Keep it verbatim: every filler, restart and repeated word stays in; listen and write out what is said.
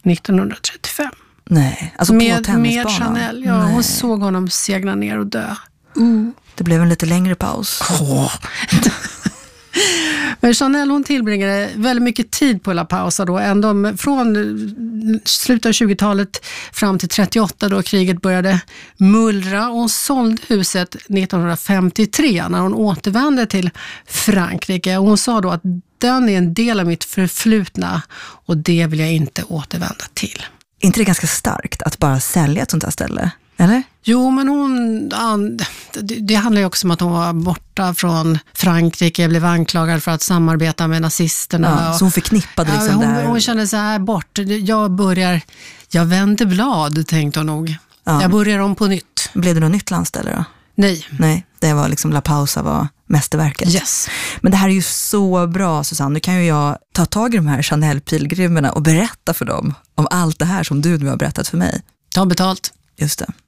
nittonhundratrettiofem. Nej, alltså med, på tennisbanan. Med Chanel, ja. Nej. Hon såg honom segla ner och dö. Mm. Det blev en lite längre paus. Oh. Men Chanel, hon tillbringade väldigt mycket tid på La Pausa då. Ändå från slutet av tjugotalet fram till trettioåtta då kriget började mullra. Hon sålde huset nittonhundrafemtiotre när hon återvände till Frankrike. Och hon sa då att den är en del av mitt förflutna och det vill jag inte återvända till. Är inte det ganska starkt att bara sälja ett sånt här ställe? Eller? Jo, men hon, det handlar ju också om att hon var borta från Frankrike, blev anklagad för att samarbeta med nazisterna. Ja, så hon förknippade liksom ja, hon, det här. Hon kände så här, bort, jag börjar, jag vänder blad, tänkte hon nog. Ja. Jag börjar om på nytt. Blev det något nytt landställe då? Nej. Nej, det var liksom La Pausa var mästerverket. Yes. Men det här är ju så bra, Susanne. Nu kan ju jag ta tag i de här Chanel-pilgrimerna och berätta för dem om allt det här som du nu har berättat för mig. Ta betalt. Just det.